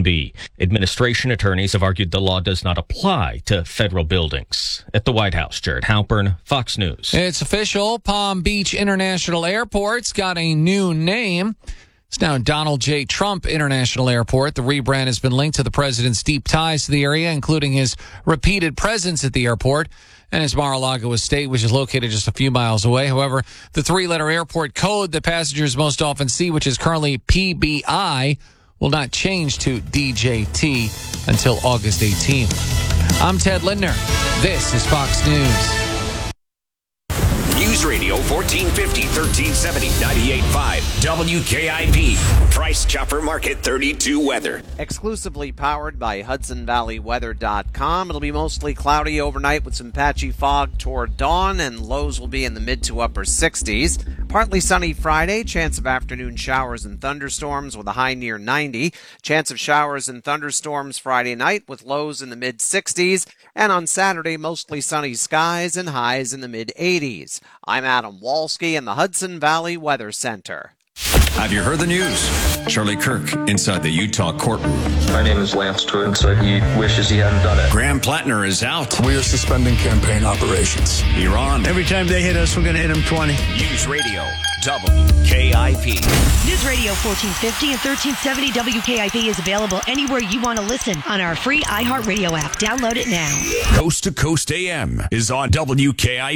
DMV. Administration attorneys have argued the law does not apply to federal buildings. At the White House, Jared Halpern, Fox News. It's official. Palm Beach International Airport's got a new name. It's now Donald J. Trump International Airport. The rebrand has been linked to the president's deep ties to the area, including his repeated presence at the airport and his Mar-a-Lago estate, which is located just a few miles away. However, the three-letter airport code that passengers most often see, which is currently PBI, will not change to DJT until August 18th. I'm Ted Lindner. This is Fox News. News Radio 1450, 1370, 98.5, WKIP. Price Chopper Market 32 weather. Exclusively powered by HudsonValleyWeather.com. It'll be mostly cloudy overnight with some patchy fog toward dawn, and lows will be in the mid to upper 60s. Partly sunny Friday, chance of afternoon showers and thunderstorms with a high near 90. Chance of showers and thunderstorms Friday night with lows in the mid 60s. And on Saturday, mostly sunny skies and highs in the mid 80s. I'm Adam Walski in the Hudson Valley Weather Center. Have you heard the news? Charlie Kirk inside the Utah courtroom. My name is Lance Twiggs. He wishes he hadn't done it. Graham Plattner is out. We are suspending campaign operations. Iran. Every time they hit us, we're going to hit them 20. News Radio WKIP. News Radio 1450 and 1370 WKIP is available anywhere you want to listen on our free iHeartRadio app. Download it now. Coast to Coast AM is on WKIP.